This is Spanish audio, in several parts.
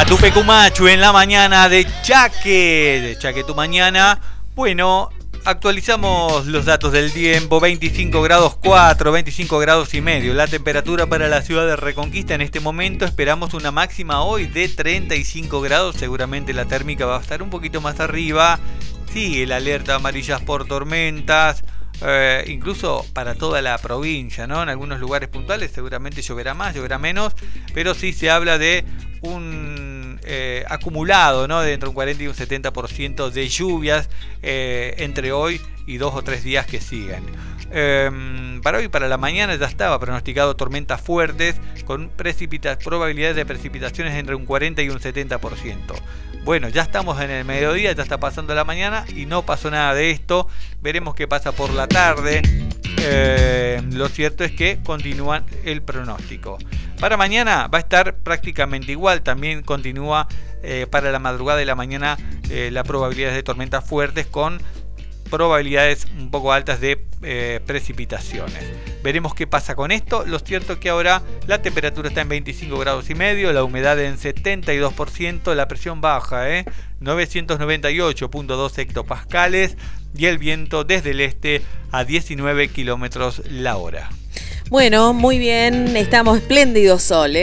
La Tupecumachu en la mañana de Chaque tu mañana. Bueno, actualizamos los datos del tiempo. 25 grados 4, 25 grados y medio. La temperatura para la ciudad de Reconquista en este momento. Esperamos una máxima hoy de 35 grados. Seguramente la térmica va a estar un poquito más arriba. Sigue la alerta amarillas por tormentas. Incluso para toda la provincia, ¿no? En algunos lugares puntuales seguramente lloverá más, lloverá menos, pero sí se habla de un acumulado, ¿no? De entre un 40 y un 70% de lluvias entre hoy y 2 o 3 días que siguen. Para hoy, para la mañana, ya estaba pronosticado tormentas fuertes con probabilidades de precipitaciones entre un 40 y un 70%. Bueno, ya estamos en el mediodía, ya está pasando la mañana y no pasó nada de esto. Veremos qué pasa por la tarde. Lo cierto es que continúa el pronóstico. Para mañana va a estar prácticamente igual. También continúa para la madrugada y la mañana la probabilidad de tormentas fuertes con probabilidades un poco altas de precipitaciones. Veremos qué pasa con esto. Lo cierto es que ahora la temperatura está en 25 grados y medio, la humedad en 72%, la presión baja, 998.2 hectopascales y el viento desde el este a 19 kilómetros la hora. Bueno, muy bien, estamos espléndido sol,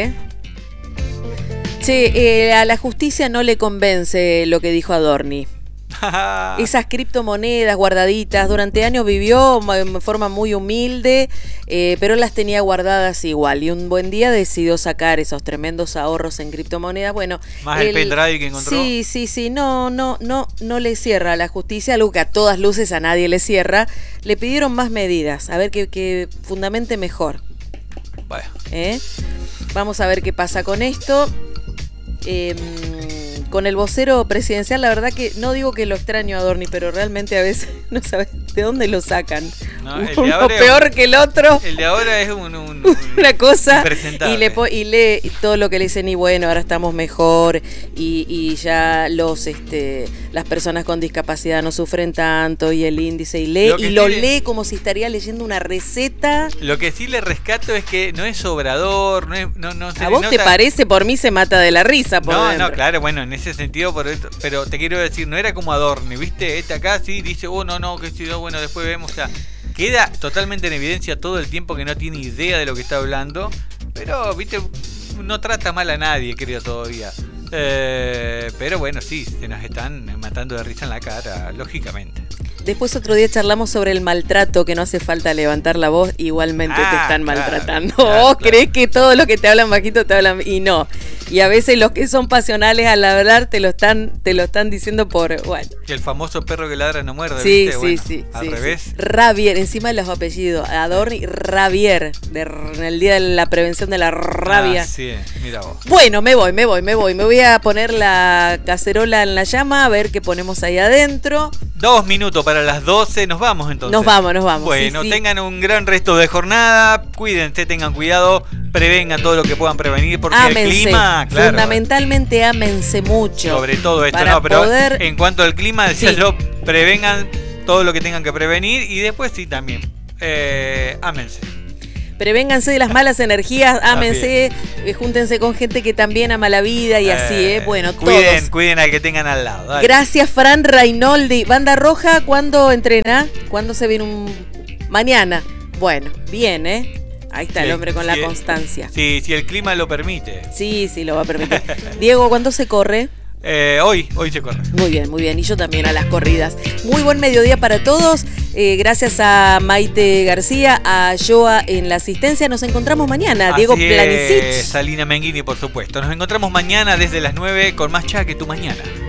Che, a la justicia no le convence lo que dijo Adorni. Esas criptomonedas guardaditas, durante años vivió en forma muy humilde, pero las tenía guardadas igual, y un buen día decidió sacar esos tremendos ahorros en criptomonedas. Bueno, más el pendrive que encontró. Sí, no le cierra a la justicia, algo que a todas luces a nadie le cierra. Le pidieron más medidas, a ver que fundamente mejor. Bueno. Vamos a ver qué pasa con esto. Con el vocero presidencial, la verdad que no digo que lo extraño a Adorni, pero realmente a veces no sabes de dónde lo sacan. No, uno peor que el otro. El de ahora es una cosa. Y lee todo lo que le dicen, y bueno, ahora estamos mejor, y ya las personas con discapacidad no sufren tanto, y el índice, y lee como si estaría leyendo una receta. Lo que sí le rescato es que no es obrador, no se ¿A vos te parece? Por mí se mata de la risa por dentro. No, claro, bueno, en ese sentido, pero te quiero decir, no era como Adorni, ¿viste? Acá sí dice, que si no, bueno, después vemos, o sea, queda totalmente en evidencia todo el tiempo que no tiene idea de lo que está hablando, pero, ¿viste? No trata mal a nadie, creo, todavía. Pero bueno, sí, se nos están matando de risa en la cara, lógicamente. Después otro día charlamos sobre el maltrato, que no hace falta levantar la voz, igualmente te están maltratando. Vos creés que todo lo que te hablan bajito te hablan, y no. Y a veces los que son pasionales al hablar te lo están diciendo por, bueno. Que el famoso perro que ladra no muerde, sí, ¿viste? Bueno, sí. Al revés. Sí. Rabier, encima de los apellidos. Adorni, Rabier, en el día de la prevención de la rabia. Sí, mira vos. Bueno, me voy. Me voy a poner la cacerola en la llama, a ver qué ponemos ahí adentro. 2 minutos para las 12, nos vamos entonces. Nos vamos. Bueno, sí. Tengan un gran resto de jornada, cuídense, tengan cuidado, prevengan todo lo que puedan prevenir, porque ámense, el clima, claro. Fundamentalmente ámense mucho. Sobre todo esto, pero en cuanto al clima, decía yo, prevengan todo lo que tengan que prevenir, y después sí también, ámense. Prevénganse de las malas energías, ámense, júntense con gente que también ama la vida, y así, bueno, todos. Cuiden al que tengan al lado. Dale. Gracias, Fran Rainoldi. Banda Roja, ¿cuándo entrena? ¿Cuándo se viene mañana? Bueno, bien, Ahí está el hombre con la constancia. Sí, si el clima lo permite. Sí, lo va a permitir. Diego, ¿cuándo se corre? Hoy se corre. Muy bien. Y yo también a las corridas. Muy buen mediodía para todos. Gracias a Maite García, a Joa en la asistencia. Nos encontramos mañana. Diego Planicic. Salina Menghini, por supuesto. Nos encontramos mañana desde las 9 con más Chaque tu mañana.